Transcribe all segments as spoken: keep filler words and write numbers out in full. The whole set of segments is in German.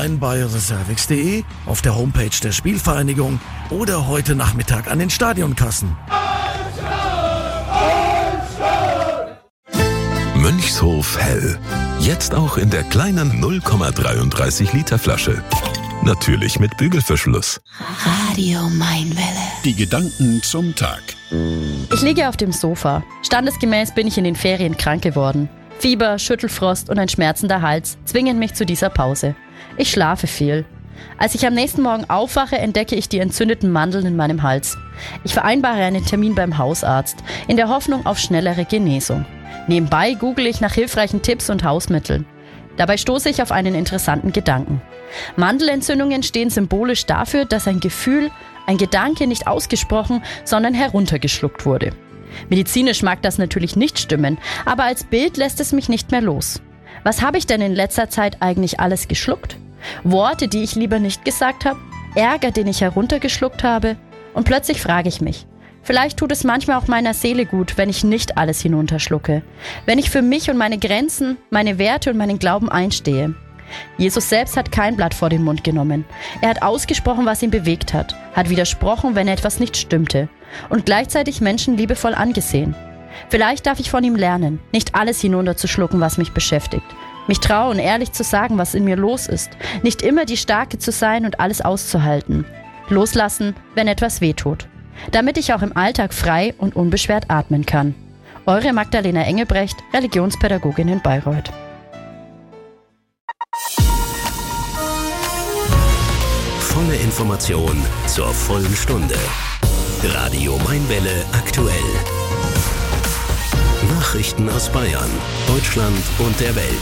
online bei reservix punkt de, auf der Homepage der Spielvereinigung oder heute Nachmittag an den Stadionkassen. Mönchshof Hell. Jetzt auch in der kleinen null Komma dreiunddreißig Liter Flasche. Natürlich mit Bügelverschluss. Radio Mainwelle. Die Gedanken zum Tag. Ich liege auf dem Sofa. Standesgemäß bin ich in den Ferien krank geworden. Fieber, Schüttelfrost und ein schmerzender Hals zwingen mich zu dieser Pause. Ich schlafe viel. Als ich am nächsten Morgen aufwache, entdecke ich die entzündeten Mandeln in meinem Hals. Ich vereinbare einen Termin beim Hausarzt, in der Hoffnung auf schnellere Genesung. Nebenbei google ich nach hilfreichen Tipps und Hausmitteln. Dabei stoße ich auf einen interessanten Gedanken. Mandelentzündungen stehen symbolisch dafür, dass ein Gefühl, ein Gedanke nicht ausgesprochen, sondern heruntergeschluckt wurde. Medizinisch mag das natürlich nicht stimmen, aber als Bild lässt es mich nicht mehr los. Was habe ich denn in letzter Zeit eigentlich alles geschluckt? Worte, die ich lieber nicht gesagt habe? Ärger, den ich heruntergeschluckt habe? Und plötzlich frage ich mich, vielleicht tut es manchmal auch meiner Seele gut, wenn ich nicht alles hinunterschlucke. Wenn ich für mich und meine Grenzen, meine Werte und meinen Glauben einstehe. Jesus selbst hat kein Blatt vor den Mund genommen. Er hat ausgesprochen, was ihn bewegt hat, hat widersprochen, wenn etwas nicht stimmte und gleichzeitig Menschen liebevoll angesehen. Vielleicht darf ich von ihm lernen, nicht alles hinunterzuschlucken, was mich beschäftigt. Mich trauen, ehrlich zu sagen, was in mir los ist. Nicht immer die Starke zu sein und alles auszuhalten. Loslassen, wenn etwas wehtut. Damit ich auch im Alltag frei und unbeschwert atmen kann. Eure Magdalena Engelbrecht, Religionspädagogin in Bayreuth. Volle Information zur vollen Stunde. Radio Mainwelle aktuell. Nachrichten aus Bayern, Deutschland und der Welt.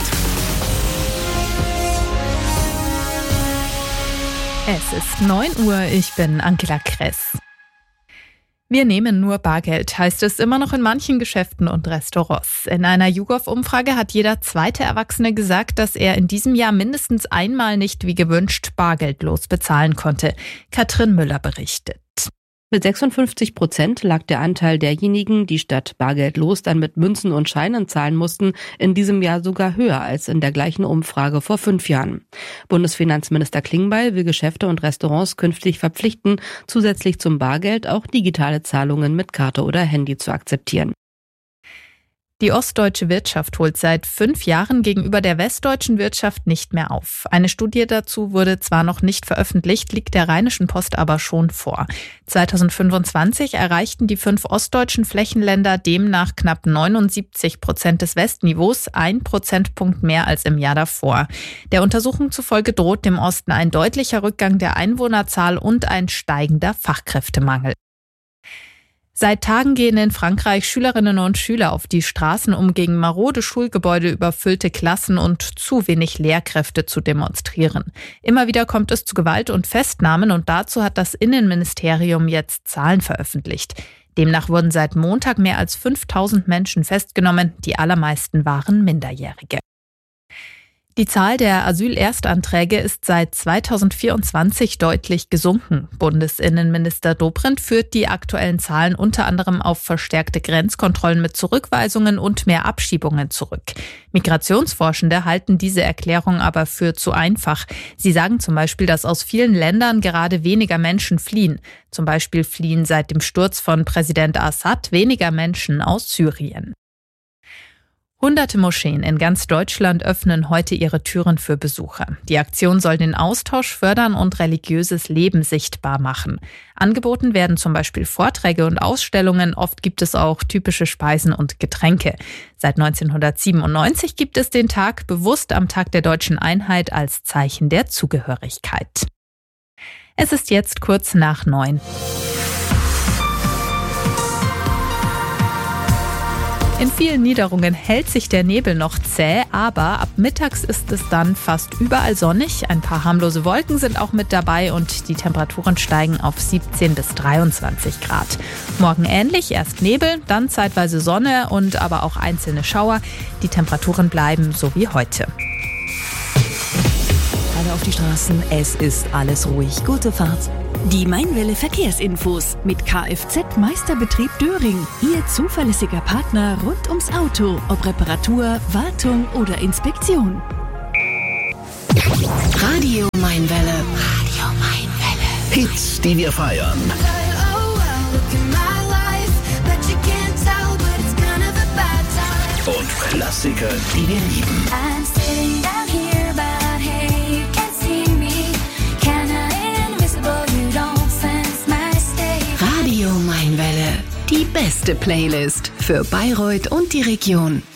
Es ist neun Uhr, ich bin Angela Kress. Wir nehmen nur Bargeld, heißt es immer noch in manchen Geschäften und Restaurants. In einer YouGov-Umfrage hat jeder zweite Erwachsene gesagt, dass er in diesem Jahr mindestens einmal nicht wie gewünscht bargeldlos bezahlen konnte. Katrin Müller berichtet. Mit sechsundfünfzig Prozent lag der Anteil derjenigen, die statt bargeldlos dann mit Münzen und Scheinen zahlen mussten, in diesem Jahr sogar höher als in der gleichen Umfrage vor fünf Jahren. Bundesfinanzminister Klingbeil will Geschäfte und Restaurants künftig verpflichten, zusätzlich zum Bargeld auch digitale Zahlungen mit Karte oder Handy zu akzeptieren. Die ostdeutsche Wirtschaft holt seit fünf Jahren gegenüber der westdeutschen Wirtschaft nicht mehr auf. Eine Studie dazu wurde zwar noch nicht veröffentlicht, liegt der Rheinischen Post aber schon vor. zweitausendfünfundzwanzig erreichten die fünf ostdeutschen Flächenländer demnach knapp neunundsiebzig Prozent des Westniveaus, ein Prozentpunkt mehr als im Jahr davor. Der Untersuchung zufolge droht dem Osten ein deutlicher Rückgang der Einwohnerzahl und ein steigender Fachkräftemangel. Seit Tagen gehen in Frankreich Schülerinnen und Schüler auf die Straßen, um gegen marode Schulgebäude, überfüllte Klassen und zu wenig Lehrkräfte zu demonstrieren. Immer wieder kommt es zu Gewalt und Festnahmen und dazu hat das Innenministerium jetzt Zahlen veröffentlicht. Demnach wurden seit Montag mehr als fünftausend Menschen festgenommen, die allermeisten waren Minderjährige. Die Zahl der Asylerstanträge ist seit zweitausendvierundzwanzig deutlich gesunken. Bundesinnenminister Dobrindt führt die aktuellen Zahlen unter anderem auf verstärkte Grenzkontrollen mit Zurückweisungen und mehr Abschiebungen zurück. Migrationsforschende halten diese Erklärung aber für zu einfach. Sie sagen zum Beispiel, dass aus vielen Ländern gerade weniger Menschen fliehen. Zum Beispiel fliehen seit dem Sturz von Präsident Assad weniger Menschen aus Syrien. Hunderte Moscheen in ganz Deutschland öffnen heute ihre Türen für Besucher. Die Aktion soll den Austausch fördern und religiöses Leben sichtbar machen. Angeboten werden zum Beispiel Vorträge und Ausstellungen. Oft gibt es auch typische Speisen und Getränke. Seit neunzehnhundertsiebenundneunzig gibt es den Tag bewusst am Tag der Deutschen Einheit als Zeichen der Zugehörigkeit. Es ist jetzt kurz nach neun. In vielen Niederungen hält sich der Nebel noch zäh, aber ab mittags ist es dann fast überall sonnig. Ein paar harmlose Wolken sind auch mit dabei und die Temperaturen steigen auf siebzehn bis dreiundzwanzig Grad. Morgen ähnlich, erst Nebel, dann zeitweise Sonne und aber auch einzelne Schauer. Die Temperaturen bleiben so wie heute. Alle auf die Straßen, es ist alles ruhig. Gute Fahrt. Die Mainwelle Verkehrsinfos mit Kfz Meisterbetrieb Döring. Ihr zuverlässiger Partner rund ums Auto, ob Reparatur, Wartung oder Inspektion. Radio Mainwelle. Radio Mainwelle. Hits, die wir feiern. Und Klassiker, die wir lieben. Radio Mainwelle. Die beste Playlist für Bayreuth und die Region.